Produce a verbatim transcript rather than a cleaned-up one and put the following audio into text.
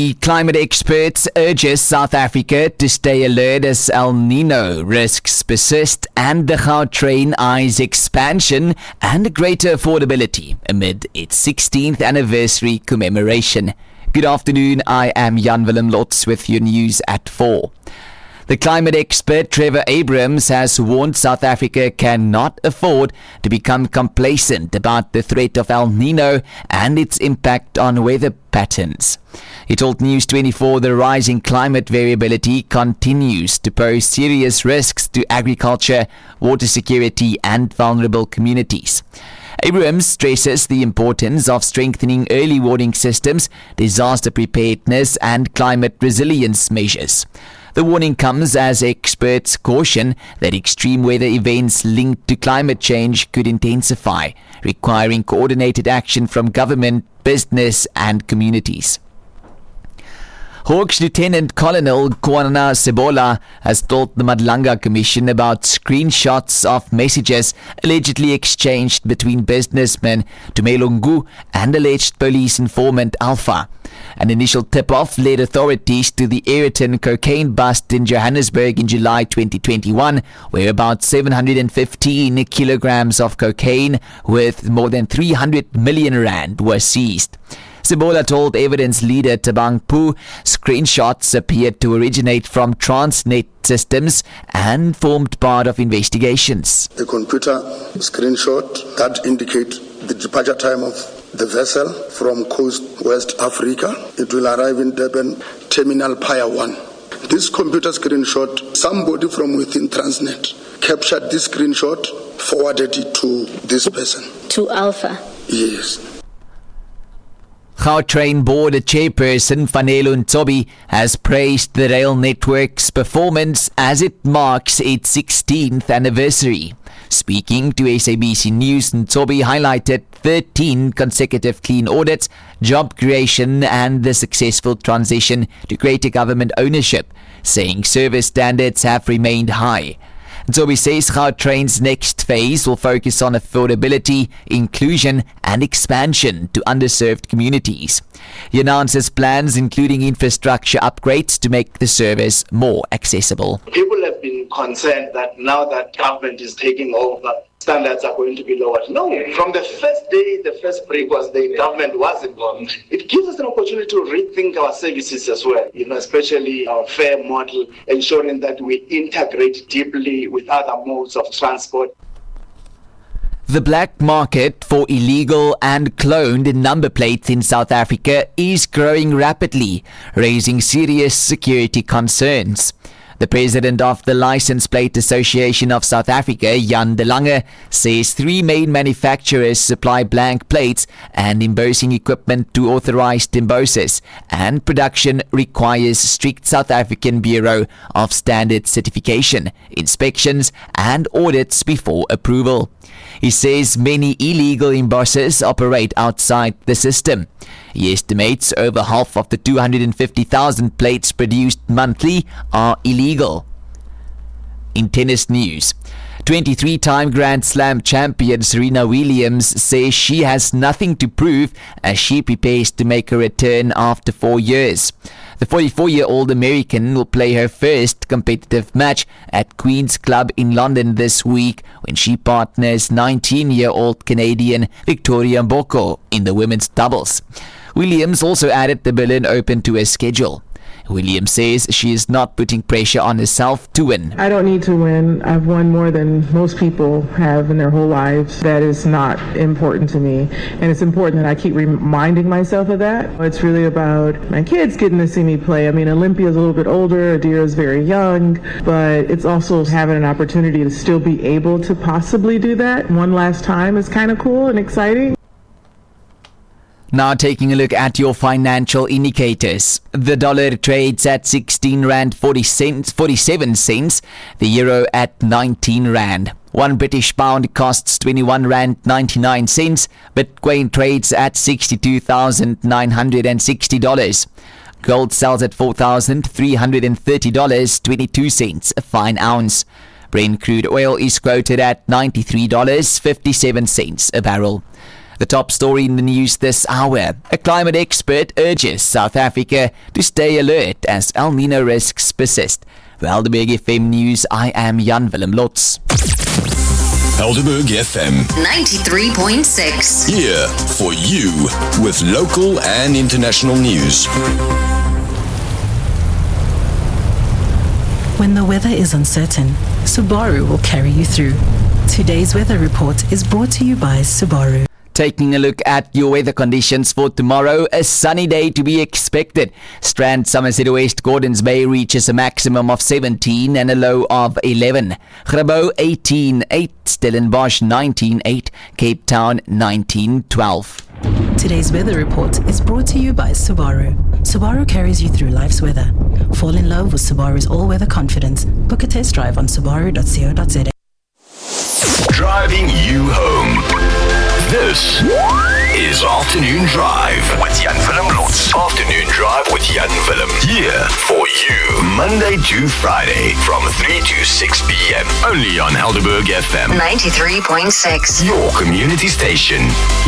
The climate experts urges South Africa to stay alert as El Nino risks persist and the Gautrain eyes expansion and greater affordability amid its sixteenth anniversary commemoration. Good afternoon, I am Jan Willem Lotz with your news at four. The climate expert Trevor Abrahams has warned South Africa cannot afford to become complacent about the threat of El Nino and its impact on weather patterns. He told News twenty-four the rising climate variability continues to pose serious risks to agriculture, water security and vulnerable communities. Abrahams stresses the importance of strengthening early warning systems, disaster preparedness and climate resilience measures. The warning comes as experts caution that extreme weather events linked to climate change could intensify, requiring coordinated action from government, business and communities. Hawks Lieutenant Colonel Kwana Sebola has told the Madlanga Commission about screenshots of messages allegedly exchanged between businessmen Tumelungu and alleged police informant Alpha. An initial tip-off led authorities to the Ayrton cocaine bust in Johannesburg in July twenty twenty-one, where about seven hundred fifteen kilograms of cocaine worth more than three hundred million rand were seized. Sebola told evidence leader Tabang Poo screenshots appeared to originate from Transnet systems and formed part of investigations. A computer screenshot that indicates the departure time of the vessel from Coast West Africa. It will arrive in Durban Terminal Pier one. This computer screenshot, somebody from within Transnet captured this screenshot, forwarded it to this person. To Alpha? Yes. Gautrain Board Chairperson Fanelo Ntsobi has praised the rail network's performance as it marks its sixteenth anniversary. Speaking to S A B C News, Ntsobi highlighted thirteen consecutive clean audits, job creation and the successful transition to greater government ownership, saying service standards have remained high. Ntsobi says Gautrain's next phase will focus on affordability, inclusion and expansion to underserved communities. He announces plans including infrastructure upgrades to make the service more accessible. People have been concerned that now that government is taking over, standards are going to be lowered. No, from the first day, the first break was the government was involved. It gives us an opportunity to rethink our services as well, you know, especially our fare model, ensuring that we integrate deeply with other modes of transport. The black market for illegal and cloned number plates in South Africa is growing rapidly, raising serious security concerns. The president of the License Plate Association of South Africa, Jan de Lange, says three main manufacturers supply blank plates and embossing equipment to authorized embossers, and production requires strict South African Bureau of Standards certification, inspections and audits before approval. He says many illegal embossers operate outside the system. He estimates over half of the two hundred fifty thousand plates produced monthly are illegal. In tennis news, twenty-three-time Grand Slam champion Serena Williams says she has nothing to prove as she prepares to make a return after four years. The forty-four-year-old American will play her first competitive match at Queen's Club in London this week when she partners nineteen-year-old Canadian Victoria Mboko in the women's doubles. Williams also added the Berlin Open to her schedule. Williams says she is not putting pressure on herself to win. I don't need to win. I've won more than most people have in their whole lives. That is not important to me. And it's important that I keep reminding myself of that. It's really about my kids getting to see me play. I mean, Olympia's a little bit older, Adira's very young, but it's also having an opportunity to still be able to possibly do that one last time is kind of cool and exciting. Now taking a look at your financial indicators. The dollar trades at sixteen rand forty cents, forty-seven cents. The euro at nineteen rand. One British pound costs twenty-one rand ninety-nine cents. Bitcoin trades at sixty-two thousand nine hundred sixty dollars. Gold sells at four thousand three hundred thirty dollars and twenty-two cents a fine ounce. Brent crude oil is quoted at ninety-three dollars and fifty-seven cents a barrel. The top story in the news this hour. A climate expert urges South Africa to stay alert as El Nino risks persist. For Helderberg F M News, I am Jan Willem Lotz. Helderberg F M ninety-three point six. Here for you with local and international news. When the weather is uncertain, Subaru will carry you through. Today's weather report is brought to you by Subaru. Taking a look at your weather conditions for tomorrow, a sunny day to be expected. Strand, Somerset West, Gordons Bay reaches a maximum of seventeen and a low of eleven. Grabo eighteen eight, Stellenbosch nineteen eight, Cape Town nineteen twelve. Today's weather report is brought to you by Subaru. Subaru carries you through life's weather. Fall in love with Subaru's all-weather confidence. Book a test drive on subaru dot co dot za. Driving you home. This is Afternoon Drive with Jan Willem Lotz. Afternoon Drive with Jan Willem. Here for you, Monday to Friday from three to six p.m. Only on Helderberg F M ninety-three point six. Your community station.